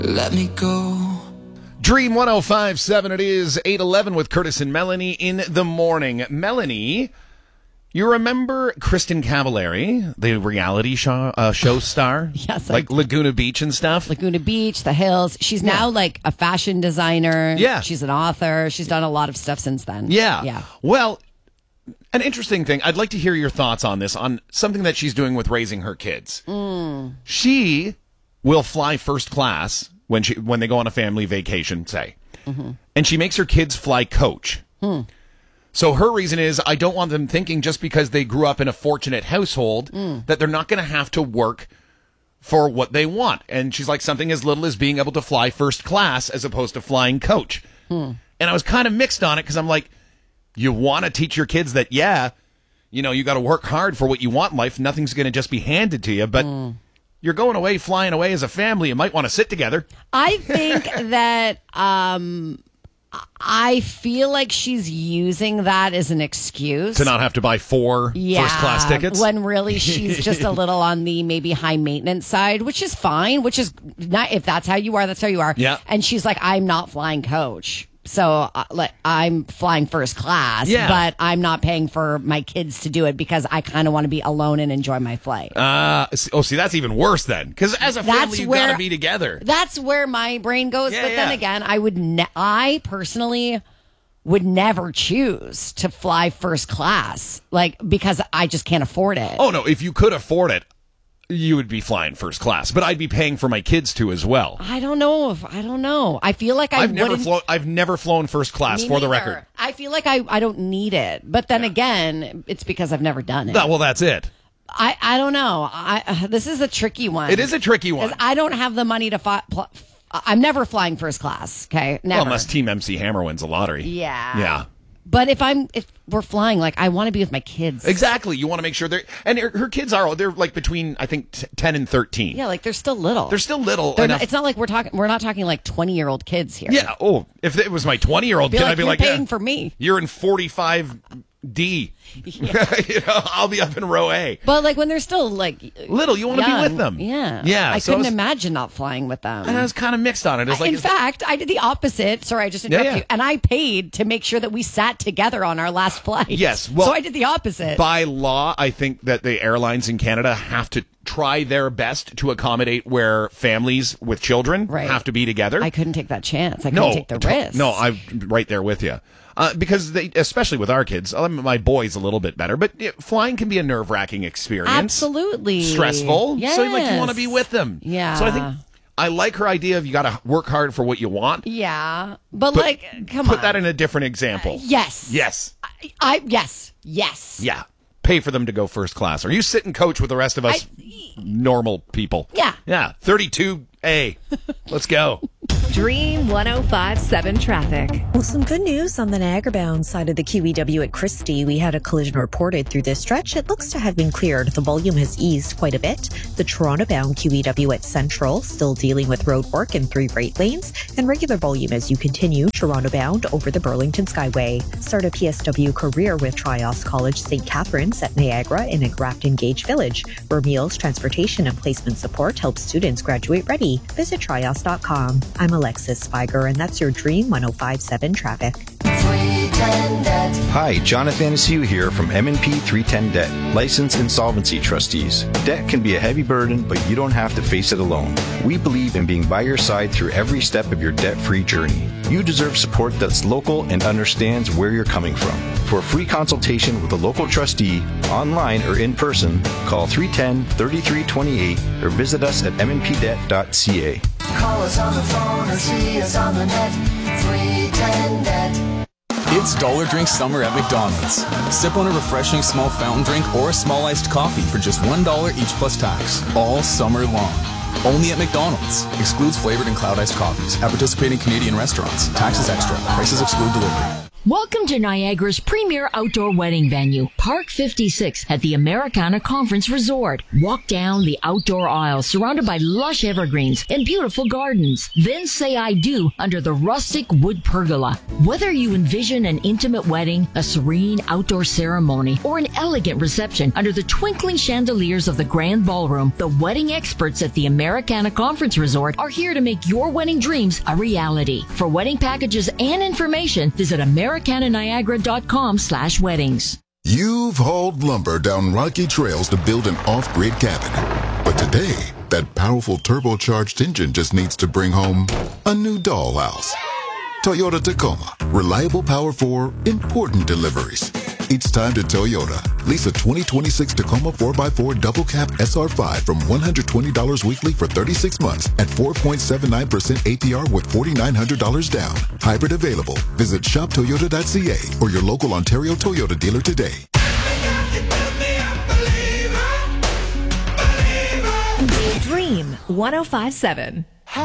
Let me go. Dream 105.7, it is 8:11 with Curtis and Melanie in the morning. Melanie, you remember Kristen Cavallari, the reality show star? Yes. Like Laguna Beach and stuff? Laguna Beach, The Hills. She's now like a fashion designer. Yeah. She's an author. She's done a lot of stuff since then. Yeah. Yeah. Well, an interesting thing. I'd like to hear your thoughts on this, on something that she's doing with raising her kids. She will fly first class when they go on a family vacation, say. And she makes her kids fly coach. So her reason is, I don't want them thinking just because they grew up in a fortunate household that they're not going to have to work for what they want. And she's like, something as little as being able to fly first class as opposed to flying coach. And I was kind of mixed on it because I'm like, you want to teach your kids that, you got to work hard for what you want in life. Nothing's going to just be handed to you. But you're going away, flying away as a family. You might want to sit together. I think that I feel like she's using that as an excuse To not have to buy four first-class tickets? When really she's just a little on the maybe high maintenance side, which is fine, which is not, if that's how you are, that's how you are. Yeah. And she's like, I'm not flying coach. So I'm flying first class, but I'm not paying for my kids to do it because I kind of want to be alone and enjoy my flight. See, that's even worse then. Because as a family, you've got to be together. That's where my brain goes. Yeah, but then again, I personally would never choose to fly first class, because I just can't afford it. Oh, no, if you could afford it, you would be flying first class, but I'd be paying for my kids to as well. I don't know. I feel like I've never flown first class, for the record. I feel like I don't need it, but then again, it's because I've never done it. Well, that's it. I don't know. This is a tricky one. It is a tricky one. I don't have the money to I'm never flying first class. Okay, never. Well, unless Team MC Hammer wins the lottery. Yeah. But if we're flying, I want to be with my kids. Exactly. You want to make sure her kids they're between, I think, 10 and 13. Yeah, they're still little. They're still little. It's not like we're not talking 20-year-old kids here. Yeah. Oh, if it was my 20-year-old kid, I'd be like, paying for me. You're in 45D. I'll be up in row A. But when they're still little, you want to be with them. Yeah. I couldn't imagine not flying with them. And I was kind of mixed on it. In fact, I did the opposite. Sorry, I just interrupted you. And I paid to make sure that we sat together on our last flight. Yes. Well, so I did the opposite. By law, I think that the airlines in Canada have to try their best to accommodate where families with children have to be together. I couldn't take that chance. I couldn't take the risk. No, I'm right there with you. Because especially with our kids, my boys a little bit better, but flying can be a nerve-wracking experience. Absolutely. Stressful. Yes. So you want to be with them. Yeah. So I think I like her idea of you got to work hard for what you want. Yeah. But come on. Put that in a different example. Yes. Yes. Yes. Yeah. Pay for them to go first class. Or you sit and coach with the rest of us normal people. Yeah. Yeah. 32A. Let's go. Dream 105.7 traffic. Well, some good news on the Niagara-bound side of the QEW at Christie. We had a collision reported through this stretch. It looks to have been cleared. The volume has eased quite a bit. The Toronto-bound QEW at Central still dealing with road work in 3 right lanes, and regular volume as you continue Toronto-bound over the Burlington Skyway. Start a PSW career with Trios College St. Catharines at Niagara and at Grafton Gage Village, where meals, transportation, and placement support help students graduate ready. Visit trios.com. I'm Alexis Spiger, and that's your Dream 105.7 traffic. Hi, Jonathan Asiu here from M&P 310 Debt, licensed insolvency trustees. Debt can be a heavy burden, but you don't have to face it alone. We believe in being by your side through every step of your debt-free journey. You deserve support that's local and understands where you're coming from. For a free consultation with a local trustee, online or in person, call 310-3328 or visit us at mnpdebt.ca. Call us on the phone or see us on the net. 310 Net. It's Dollar Drink Summer at McDonald's. Sip on a refreshing small fountain drink or a small iced coffee for just $1 each plus tax, all summer long. Only at McDonald's. Excludes flavored and cloud iced coffees at participating Canadian restaurants. Taxes extra. Prices exclude delivery. Welcome to Niagara's premier outdoor wedding venue, Park 56 at the Americana Conference Resort. Walk down the outdoor aisle surrounded by lush evergreens and beautiful gardens. Then say I do under the rustic wood pergola. Whether you envision an intimate wedding, a serene outdoor ceremony, or an elegant reception under the twinkling chandeliers of the grand ballroom, the wedding experts at the Americana Conference Resort are here to make your wedding dreams a reality. For wedding packages and information, visit americananiagara.com/weddings. You've hauled lumber down rocky trails to build an off-grid cabin. But today, that powerful turbocharged engine just needs to bring home a new dollhouse. Toyota Tacoma. Reliable power for important deliveries. It's time to Toyota. Lease a 2026 Tacoma 4x4 double cab SR5 from $120 weekly for 36 months at 4.79% APR with $4,900 down. Hybrid available. Visit shoptoyota.ca or your local Ontario Toyota dealer today. Dream 105.7.